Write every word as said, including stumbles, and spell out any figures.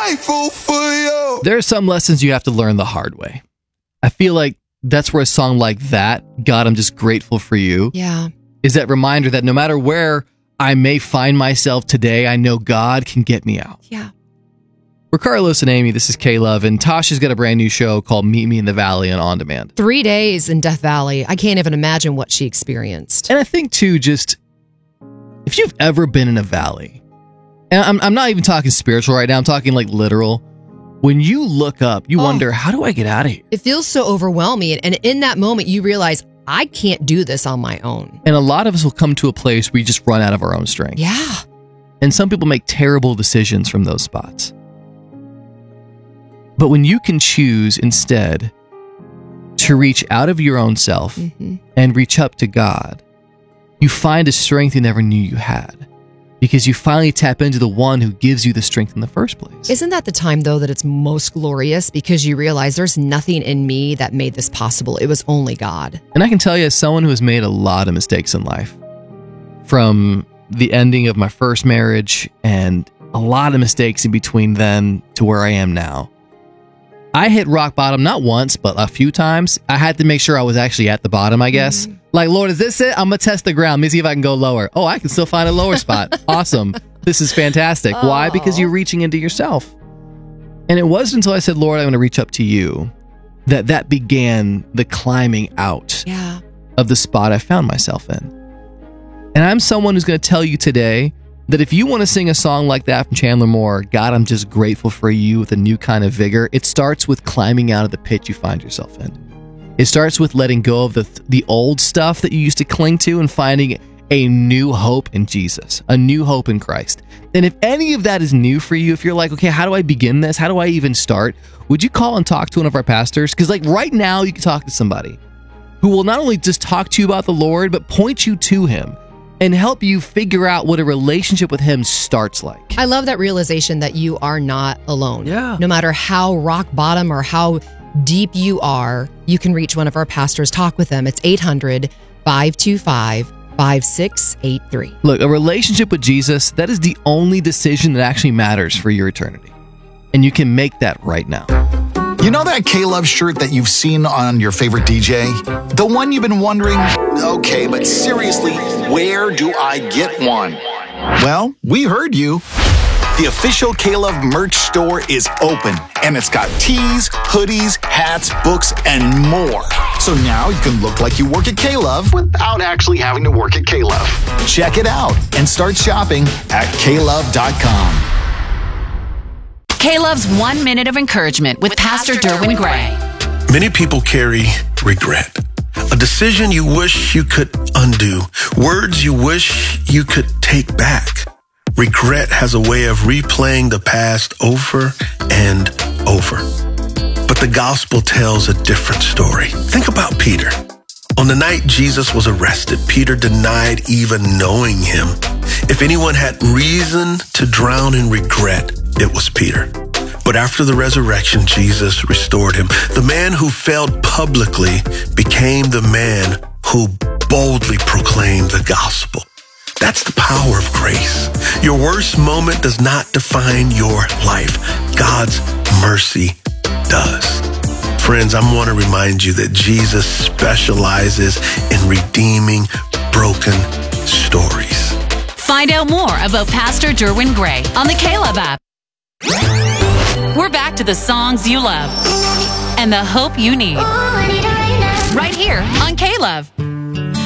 grateful for you. There are some lessons you have to learn the hard way. I feel like that's where a song like that, God, I'm just grateful for you, Yeah. is that reminder that no matter where I may find myself today, I know God can get me out. Yeah. We're Carlos and Amy. This is K-Love, and Tasha's got a brand new show called Meet Me in the Valley and On Demand. Three days in Death Valley. I can't even imagine what she experienced. And I think, too, just if you've ever been in a valley, and I'm, I'm not even talking spiritual right now, I'm talking like literal. When you look up, you Oh. wonder, how do I get out of here? It feels so overwhelming. And in that moment, you realize, I can't do this on my own. And a lot of us will come to a place where we just run out of our own strength. Yeah. And some people make terrible decisions from those spots. But when you can choose instead to reach out of your own self Mm-hmm. and reach up to God, you find a strength you never knew you had because you finally tap into the one who gives you the strength in the first place. Isn't that the time, though, that it's most glorious because you realize there's nothing in me that made this possible? It was only God. And I can tell you, as someone who has made a lot of mistakes in life, from the ending of my first marriage and a lot of mistakes in between then to where I am now, I hit rock bottom not once, but a few times. I had to make sure I was actually at the bottom, I guess. Mm. Like, Lord, is this it? I'm going to test the ground. Let me see if I can go lower. Oh, I can still find a lower spot. Awesome. This is fantastic. Oh. Why? Because you're reaching into yourself. And it wasn't until I said, Lord, I'm going to reach up to you, that that began the climbing out yeah. of the spot I found myself in. And I'm someone who's going to tell you today that if you want to sing a song like that from Chandler Moore, God, I'm just grateful for you, with a new kind of vigor, it starts with climbing out of the pit you find yourself in. It starts with letting go of the the old stuff that you used to cling to and finding a new hope in Jesus, a new hope in Christ. And if any of that is new for you, if you're like, okay, how do I begin this? How do I even start? Would you call and talk to one of our pastors? Because like right now, you can talk to somebody who will not only just talk to you about the Lord, but point you to him and help you figure out what a relationship with him starts like. I love that realization that you are not alone. Yeah. No matter how rock bottom or how deep you are, you can reach one of our pastors, talk with them. It's eight hundred, five two five, five six eight three. Look, a relationship with Jesus, that is the only decision that actually matters for your eternity. And you can make that right now. You know that K-Love shirt that you've seen on your favorite D J? The one you've been wondering, okay, but seriously, where do I get one? Well, we heard you. The official K-Love merch store is open, and it's got tees, hoodies, hats, books, and more. So now you can look like you work at K-Love without actually having to work at K-Love. Check it out and start shopping at K love dot com. K-Love's One Minute of Encouragement with Pastor Derwin Gray. Many people carry regret. A decision you wish you could undo. Words you wish you could take back. Regret has a way of replaying the past over and over. But the gospel tells a different story. Think about Peter. On the night Jesus was arrested, Peter denied even knowing him. If anyone had reason to drown in regret, it was Peter. But after the resurrection, Jesus restored him. The man who failed publicly became the man who boldly proclaimed the gospel. That's the power of grace. Your worst moment does not define your life. God's mercy does. Friends, I want to remind you that Jesus specializes in redeeming broken stories. Find out more about Pastor Derwin Gray on the K-Love app. We're back to the songs you love and the hope you need. Right here on K-Love.